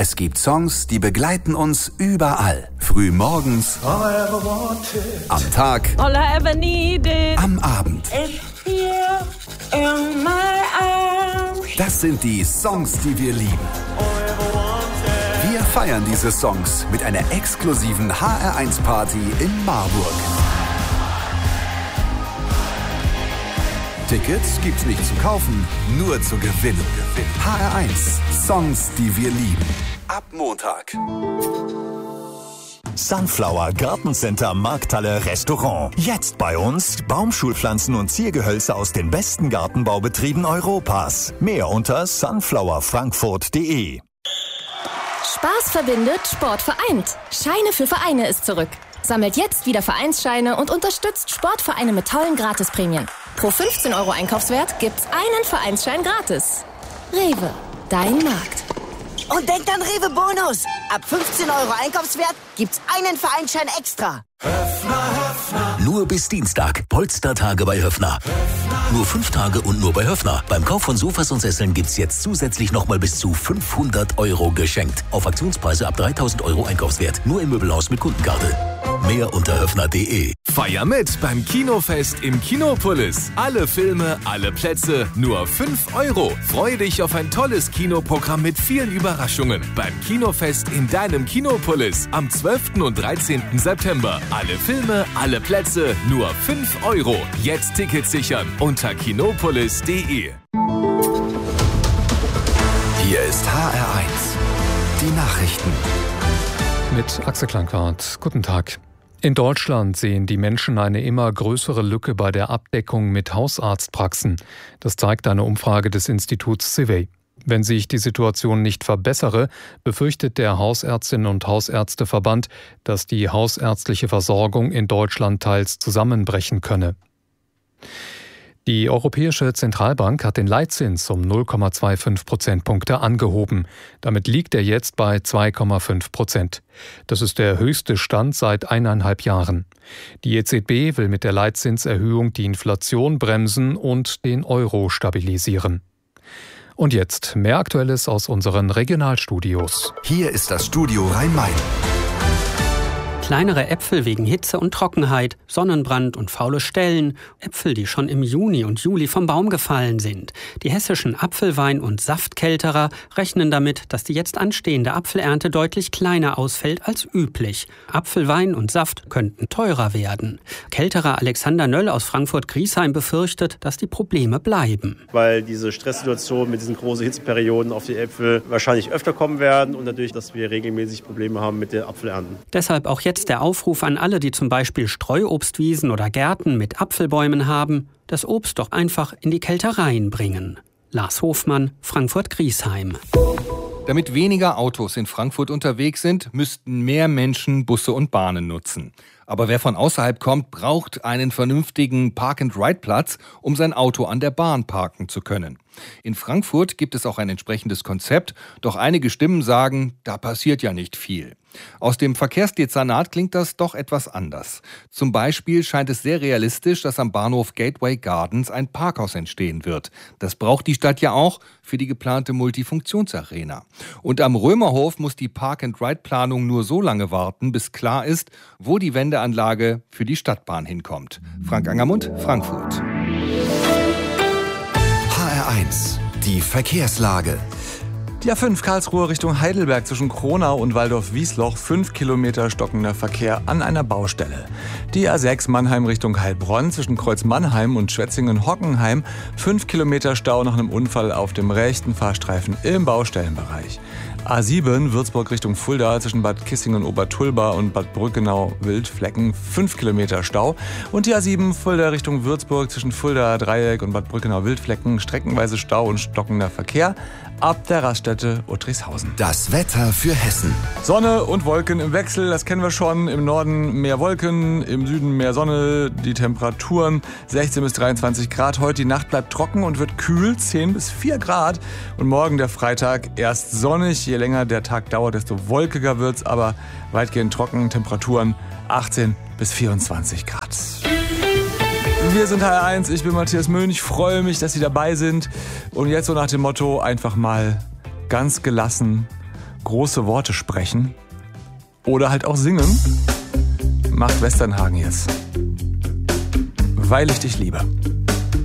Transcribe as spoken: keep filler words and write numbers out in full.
Es gibt Songs, die begleiten uns überall. Früh morgens, am Tag, All I ever needed, am Abend. is here in my arms. Das sind die Songs, die wir lieben. Wir feiern diese Songs mit einer exklusiven H R eins Party in Marburg. Tickets gibt's nicht zu kaufen, nur zu gewinnen. H R eins, Songs, die wir lieben. Ab Montag. Sunflower Gartencenter Markthalle Restaurant. Jetzt bei uns Baumschulpflanzen und Ziergehölze aus den besten Gartenbaubetrieben Europas. Mehr unter sunflower frankfurt punkt de. Spaß verbindet, Sport vereint. Scheine für Vereine ist zurück. Sammelt jetzt wieder Vereinsscheine und unterstützt Sportvereine mit tollen Gratisprämien. Pro fünfzehn Euro Einkaufswert gibt's einen Vereinsschein gratis. Rewe, dein Markt. Und denkt an Rewe Bonus. Ab fünfzehn Euro Einkaufswert gibt's einen Vereinsschein extra. Höffner, Höffner. Nur bis Dienstag. Polstertage bei Höffner. Höffner. Nur fünf Tage und nur bei Höffner. Beim Kauf von Sofas und Sesseln gibt's jetzt zusätzlich nochmal bis zu fünfhundert Euro geschenkt. Auf Aktionspreise ab dreitausend Euro Einkaufswert. Nur im Möbelhaus mit Kundenkarte. Mehr unter höffner punkt de. Feier mit beim Kinofest im Kinopolis. Alle Filme, alle Plätze, nur fünf Euro. Freue dich auf ein tolles Kinoprogramm mit vielen Überraschungen. Beim Kinofest in deinem Kinopolis am zwölften und dreizehnten September. Alle Filme, alle Plätze, nur fünf Euro. Jetzt Tickets sichern unter kinopolis punkt de. Hier ist H R eins. Die Nachrichten. Mit Axel Klankwart. Guten Tag. In Deutschland sehen die Menschen eine immer größere Lücke bei der Abdeckung mit Hausarztpraxen. Das zeigt eine Umfrage des Instituts Civey. Wenn sich die Situation nicht verbessere, befürchtet der Hausärztinnen- und Hausärzteverband, dass die hausärztliche Versorgung in Deutschland teils zusammenbrechen könne. Die Europäische Zentralbank hat den Leitzins um null Komma fünfundzwanzig Prozentpunkte angehoben. Damit liegt er jetzt bei zwei Komma fünf Prozent. Das ist der höchste Stand seit eineinhalb Jahren. Die E Z B will mit der Leitzinserhöhung die Inflation bremsen und den Euro stabilisieren. Und jetzt mehr Aktuelles aus unseren Regionalstudios. Hier ist das Studio Rhein-Main. Kleinere Äpfel wegen Hitze und Trockenheit, Sonnenbrand und faule Stellen, Äpfel, die schon im Juni und Juli vom Baum gefallen sind. Die hessischen Apfelwein- und Saftkälterer rechnen damit, dass die jetzt anstehende Apfelernte deutlich kleiner ausfällt als üblich. Apfelwein und Saft könnten teurer werden. Kälterer Alexander Nöll aus Frankfurt-Griesheim befürchtet, dass die Probleme bleiben. Weil diese Stresssituationen mit diesen großen Hitzeperioden auf die Äpfel wahrscheinlich öfter kommen werden und natürlich, dass wir regelmäßig Probleme haben mit den Apfelernten. Deshalb auch jetzt der Aufruf an alle, die zum Beispiel Streuobstwiesen oder Gärten mit Apfelbäumen haben, das Obst doch einfach in die Kältereien bringen. Lars Hofmann, Frankfurt-Griesheim. Damit weniger Autos in Frankfurt unterwegs sind, müssten mehr Menschen Busse und Bahnen nutzen. Aber wer von außerhalb kommt, braucht einen vernünftigen Park-and-Ride-Platz, um sein Auto an der Bahn parken zu können. In Frankfurt gibt es auch ein entsprechendes Konzept, doch einige Stimmen sagen, da passiert ja nicht viel. Aus dem Verkehrsdezernat klingt das doch etwas anders. Zum Beispiel scheint es sehr realistisch, dass am Bahnhof Gateway Gardens ein Parkhaus entstehen wird. Das braucht die Stadt ja auch für die geplante Multifunktionsarena. Und am Römerhof muss die Park-and-Ride-Planung nur so lange warten, bis klar ist, wo die Wendeanlage für die Stadtbahn hinkommt. Frank Angermund, Frankfurt. H R eins. Die Verkehrslage. Die A fünf Karlsruhe Richtung Heidelberg zwischen Kronau und Waldorf-Wiesloch, fünf Kilometer stockender Verkehr an einer Baustelle. Die A sechs Mannheim Richtung Heilbronn zwischen Kreuz Mannheim und Schwetzingen-Hockenheim, fünf Kilometer Stau nach einem Unfall auf dem rechten Fahrstreifen im Baustellenbereich. A sieben Würzburg Richtung Fulda zwischen Bad Kissingen-Obertulba und Bad Brückenau-Wildflecken, fünf Kilometer Stau. Und die A sieben Fulda Richtung Würzburg zwischen Fulda Dreieck und Bad Brückenau-Wildflecken, streckenweise Stau und stockender Verkehr ab der Raststätte Uttrichshausen. Das Wetter für Hessen. Sonne und Wolken im Wechsel, das kennen wir schon. Im Norden mehr Wolken, im Süden mehr Sonne. Die Temperaturen sechzehn bis dreiundzwanzig Grad. Heute die Nacht bleibt trocken und wird kühl, zehn bis vier Grad. Und morgen der Freitag erst sonnig. Je länger der Tag dauert, desto wolkiger wird's, aber weitgehend trocken. Temperaturen achtzehn bis vierundzwanzig Grad. Wir sind H R eins, ich bin Matthias Möhn, ich freue mich, dass Sie dabei sind. Und jetzt so nach dem Motto, einfach mal ganz gelassen große Worte sprechen oder halt auch singen, macht Westernhagen jetzt. Weil ich dich liebe.